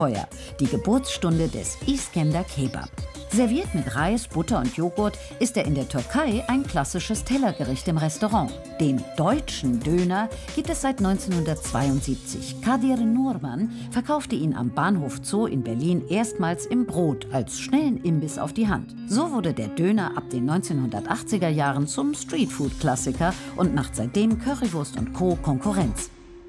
Feuer, die Geburtsstunde des Iskender Kebab. Serviert mit Reis, Butter und Joghurt ist er in der Türkei ein klassisches Tellergericht im Restaurant. Den deutschen Döner gibt es seit 1972. Kadir Nurman verkaufte ihn am Bahnhof Zoo in Berlin erstmals im Brot als schnellen Imbiss auf die Hand. So wurde der Döner ab den 1980er Jahren zum Streetfood-Klassiker und macht seitdem Currywurst und Co. Konkurrenz.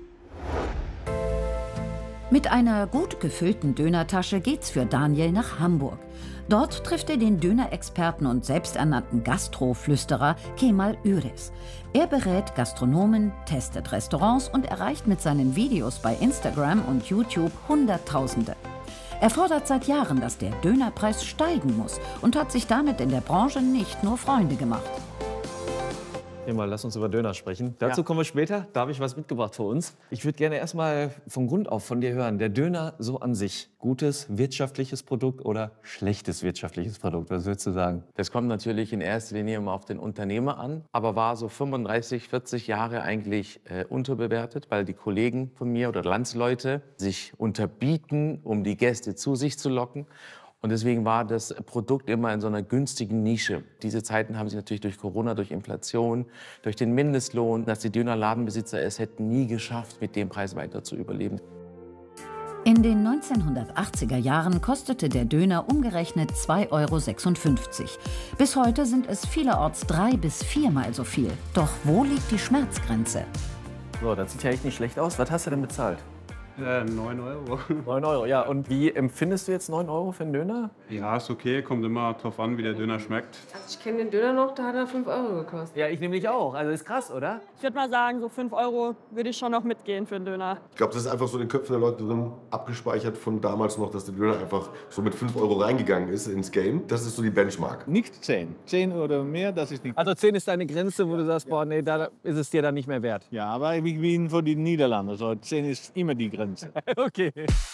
Mit einer gut gefüllten Dönertasche geht's für Daniel nach Hamburg. Dort trifft er den Dönerexperten und selbsternannten Gastroflüsterer Kemal Üres. Er berät Gastronomen, testet Restaurants und erreicht mit seinen Videos bei Instagram und YouTube Hunderttausende. Er fordert seit Jahren, dass der Dönerpreis steigen muss und hat sich damit in der Branche nicht nur Freunde gemacht. Mal, lass uns über Döner sprechen. Dazu kommen wir später. Da habe ich was mitgebracht für uns. Ich würde gerne erstmal von Grund auf von dir hören. Der Döner so an sich. Gutes wirtschaftliches Produkt oder schlechtes wirtschaftliches Produkt? Was würdest du sagen? Das kommt natürlich in erster Linie immer auf den Unternehmer an. Aber war so 35, 40 Jahre eigentlich unterbewertet, weil die Kollegen von mir oder Landsleute sich unterbieten, um die Gäste zu sich zu locken. Und deswegen war das Produkt immer in so einer günstigen Nische. Diese Zeiten haben sich natürlich durch Corona, durch Inflation, durch den Mindestlohn, dass die Dönerladenbesitzer es hätten nie geschafft, mit dem Preis weiter zu überleben. In den 1980er Jahren kostete der Döner umgerechnet 2,56 € Bis heute sind es vielerorts 3- bis 4-mal so viel. Doch wo liegt die Schmerzgrenze? So, das sieht ja echt nicht schlecht aus. Was hast du denn bezahlt? 9 €. 9 €, ja. Und wie empfindest du jetzt 9 € für einen Döner? Ja, ist okay. Kommt immer drauf an, wie der Döner schmeckt. Also ich kenne den Döner noch, da hat er 5 € gekostet. Ja, ich nämlich auch. Also ist krass, oder? Ich würde mal sagen, so 5 € würde ich schon noch mitgehen für einen Döner. Ich glaube, das ist einfach so in den Köpfen der Leute drin abgespeichert von damals noch, dass der Döner einfach so mit 5 € reingegangen ist ins Game. Das ist so die Benchmark. Nicht 10. 10 oder mehr, das ist nicht. Also 10 ist deine Grenze, wo du sagst, boah, nee, da ist es dir dann nicht mehr wert. Ja, aber ich bin für die Niederlande. So 10 ist immer die Grenze. Okay.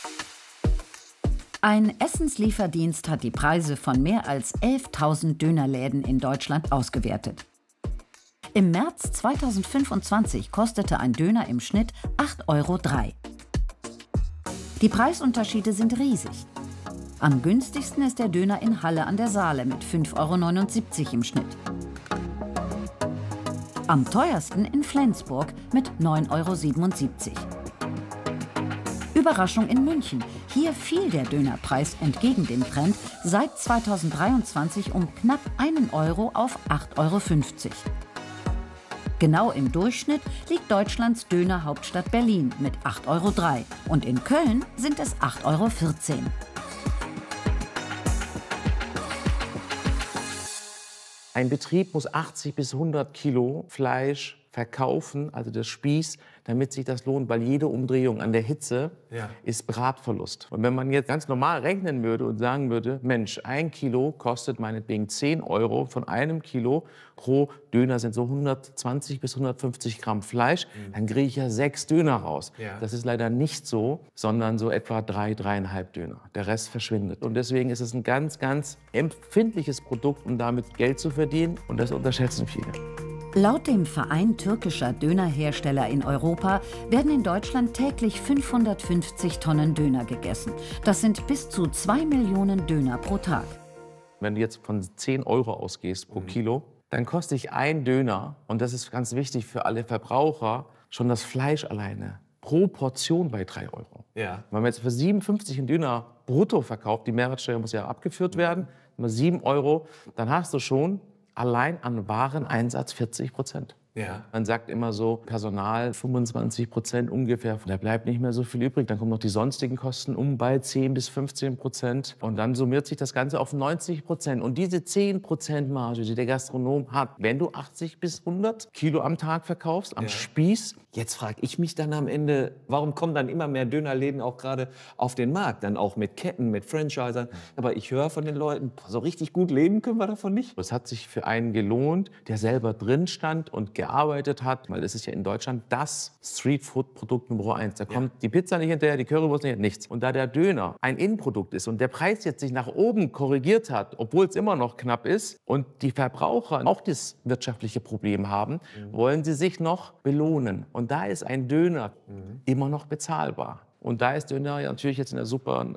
Ein Essenslieferdienst hat die Preise von mehr als 11.000 Dönerläden in Deutschland ausgewertet. Im März 2025 kostete ein Döner im Schnitt 8,03 €. Die Preisunterschiede sind riesig. Am günstigsten ist der Döner in Halle an der Saale mit 5,79 € im Schnitt. Am teuersten in Flensburg mit 9,77 €. Überraschung in München. Hier fiel der Dönerpreis entgegen dem Trend seit 2023 um knapp 1 € auf 8,50 €. Genau im Durchschnitt liegt Deutschlands Dönerhauptstadt Berlin mit 8,03 € und in Köln sind es 8,14 €. Ein Betrieb muss 80 bis 100 Kilo Fleisch verkaufen, also der Spieß, damit sich das lohnt, weil jede Umdrehung an der Hitze ist Bratverlust. Und wenn man jetzt ganz normal rechnen würde und sagen würde, Mensch, 1 Kilo kostet meinetwegen 10 €, von einem Kilo pro Döner sind so 120 bis 150 Gramm Fleisch, dann kriege ich ja 6 Döner raus. Das ist leider nicht so, sondern so etwa 3,5 Döner. Der Rest verschwindet. Und deswegen ist es ein ganz, ganz empfindliches Produkt, um damit Geld zu verdienen. Und das unterschätzen viele. Laut dem Verein türkischer Dönerhersteller in Europa werden in Deutschland täglich 550 Tonnen Döner gegessen. Das sind bis zu 2 Millionen Döner pro Tag. Wenn du jetzt von 10 € ausgehst pro Kilo, dann kostet dich ein Döner, und das ist ganz wichtig für alle Verbraucher, schon das Fleisch alleine pro Portion bei 3 €. Ja. Wenn man jetzt für 57 einen Döner brutto verkauft, die Mehrwertsteuer muss ja abgeführt werden, immer 7 €, dann hast du schon allein an Wareneinsatz 40%. Ja. Man sagt immer so, Personal 25% ungefähr. Da bleibt nicht mehr so viel übrig. Dann kommen noch die sonstigen Kosten bei 10 bis 15%. Und dann summiert sich das Ganze auf 90%. Und diese 10% Marge, die der Gastronom hat, wenn du 80 bis 100 Kilo am Tag verkaufst, am Spieß. Jetzt frage ich mich dann am Ende, warum kommen dann immer mehr Dönerläden auch gerade auf den Markt? Dann auch mit Ketten, mit Franchisern. Aber ich höre von den Leuten, so richtig gut leben können wir davon nicht. Es hat sich für einen gelohnt, der selber drin stand und gearbeitet hat, weil es ist ja in Deutschland das Streetfood-Produkt Nummer 1. Da kommt die Pizza nicht hinterher, die Currywurst nicht, nichts. Und da der Döner ein Innenprodukt ist und der Preis jetzt sich nach oben korrigiert hat, obwohl es immer noch knapp ist und die Verbraucher auch das wirtschaftliche Problem haben, wollen sie sich noch belohnen. Und da ist ein Döner immer noch bezahlbar. Und da ist Döner ja natürlich jetzt in der super